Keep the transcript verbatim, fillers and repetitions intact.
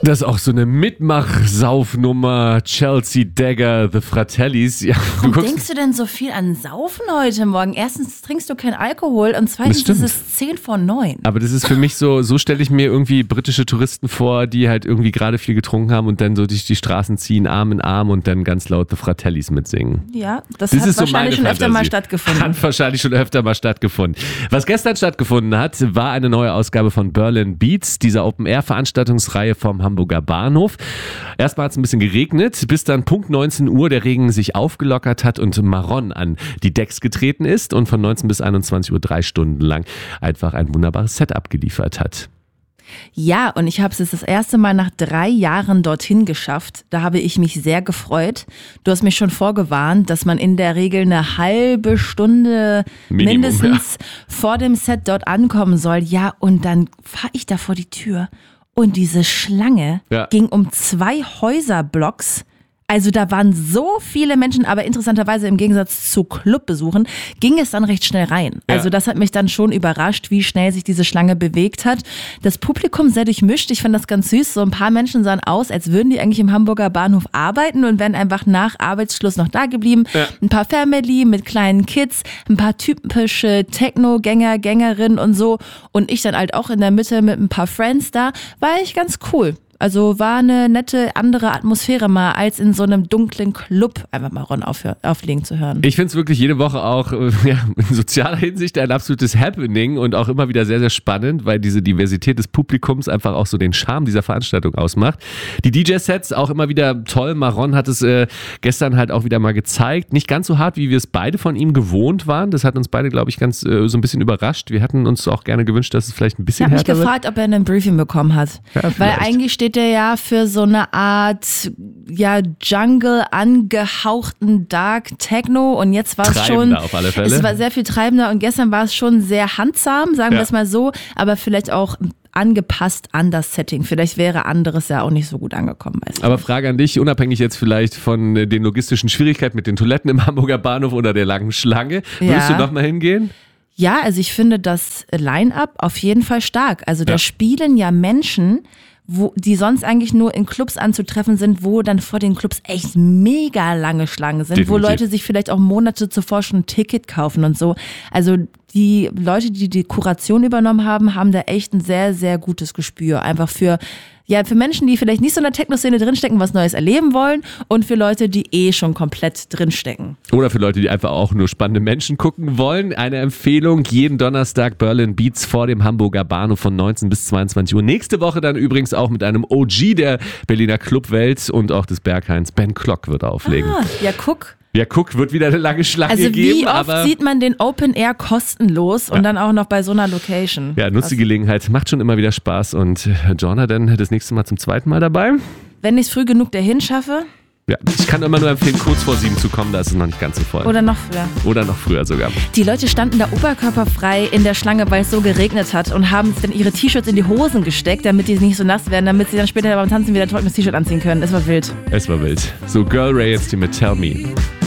Das ist auch so eine Mitmach-Saufnummer. Chelsea Dagger, The Fratellis. Ja, Warum du denkst du denn so viel an Saufen heute Morgen? Erstens trinkst du keinen Alkohol und zweitens ist es zehn vor neun. Aber das ist für mich so, so stelle ich mir irgendwie britische Touristen vor, die halt irgendwie gerade viel getrunken haben und dann so durch die Straßen ziehen, Arm in Arm und dann ganz laut The Fratellis mitsingen. Ja, das, das hat ist wahrscheinlich so schon Fantasie. öfter mal stattgefunden. Hat wahrscheinlich schon öfter mal stattgefunden. Was gestern stattgefunden hat, war eine neue Ausgabe von Berlin Beats, dieser Open-Air-Veranstaltungsreihe vom Hamburger Bahnhof. Erstmal hat es ein bisschen geregnet, bis dann Punkt neunzehn Uhr der Regen sich aufgelockert hat und Marron an die Decks getreten ist und von neunzehn bis einundzwanzig Uhr drei Stunden lang einfach ein wunderbares Set abgeliefert hat. Ja, und ich habe es das erste Mal nach drei Jahren dorthin geschafft. Da habe ich mich sehr gefreut. Du hast mich schon vorgewarnt, dass man in der Regel eine halbe Stunde Minimum, mindestens ja. vor dem Set dort ankommen soll. Ja, und dann fahre ich da vor die Tür und diese Schlange ja. ging um zwei Häuserblocks. Also da waren so viele Menschen, aber interessanterweise im Gegensatz zu Clubbesuchen ging es dann recht schnell rein. Also ja. das hat mich dann schon überrascht, wie schnell sich diese Schlange bewegt hat. Das Publikum sehr durchmischt, ich fand das ganz süß. So ein paar Menschen sahen aus, als würden die eigentlich im Hamburger Bahnhof arbeiten und wären einfach nach Arbeitsschluss noch da geblieben. Ja. Ein paar Family mit kleinen Kids, ein paar typische Techno-Gänger, Gängerinnen und so. Und ich dann halt auch in der Mitte mit ein paar Friends da. War echt ganz cool. Also war eine nette andere Atmosphäre mal, als in so einem dunklen Club einfach mal Ron auf, auflegen zu hören. Ich finde es wirklich jede Woche auch ja, in sozialer Hinsicht ein absolutes Happening und auch immer wieder sehr, sehr spannend, weil diese Diversität des Publikums einfach auch so den Charme dieser Veranstaltung ausmacht. Die D J-Sets auch immer wieder toll. Marron hat es äh, gestern halt auch wieder mal gezeigt. Nicht ganz so hart, wie wir es beide von ihm gewohnt waren. Das hat uns beide, glaube ich, ganz äh, so ein bisschen überrascht. Wir hatten uns auch gerne gewünscht, dass es vielleicht ein bisschen härter wird. Ich habe mich gefragt, ob er ein Briefing bekommen hat. Ja, weil eigentlich steht der ja für so eine Art ja, Jungle angehauchten Dark Techno und jetzt war es schon, auf alle Fälle. Es war sehr viel treibender und gestern war es schon sehr handsam, sagen ja. wir es mal so, aber vielleicht auch angepasst an das Setting. Vielleicht wäre anderes ja auch nicht so gut angekommen. Weiß ich Aber nicht. Frage an dich, unabhängig jetzt vielleicht von den logistischen Schwierigkeiten mit den Toiletten im Hamburger Bahnhof oder der langen Schlange, ja. würdest du nochmal hingehen? Ja, also ich finde das Line-Up auf jeden Fall stark. Also da ja. spielen ja Menschen, wo die sonst eigentlich nur in Clubs anzutreffen sind, wo dann vor den Clubs echt mega lange Schlangen sind, Definitiv. Wo Leute sich vielleicht auch Monate zuvor schon ein Ticket kaufen und so. Also die Leute, die die Kuration übernommen haben, haben da echt ein sehr, sehr gutes Gespür. Einfach für Ja, für Menschen, die vielleicht nicht so in der Techno-Szene drinstecken, was Neues erleben wollen und für Leute, die eh schon komplett drinstecken. Oder für Leute, die einfach auch nur spannende Menschen gucken wollen. Eine Empfehlung, jeden Donnerstag Berlin Beats vor dem Hamburger Bahnhof von neunzehn bis zweiundzwanzig Uhr. Nächste Woche dann übrigens auch mit einem O G der Berliner Clubwelt und auch des Berghains. Ben Klock wird auflegen. Ah, ja, guck. Ja, guck, wird wieder eine lange Schlange also geben. Wie oft aber sieht man den Open Air kostenlos und ja. dann auch noch bei so einer Location? Ja, nutzt die Gelegenheit, macht schon immer wieder Spaß. Und Joanna dann das nächste Mal zum zweiten Mal dabei. Wenn ich es früh genug dahin schaffe. Ja, ich kann immer nur empfehlen, kurz vor sieben zu kommen, da ist es noch nicht ganz so voll. Oder noch früher. Oder noch früher sogar. Die Leute standen da oberkörperfrei in der Schlange, weil es so geregnet hat und haben dann ihre T-Shirts in die Hosen gesteckt, damit die nicht so nass werden, damit sie dann später beim Tanzen wieder ein trockenes T-Shirt anziehen können. Es war wild. Es war wild. So, Girl Ray jetzt hier mit Tell Me.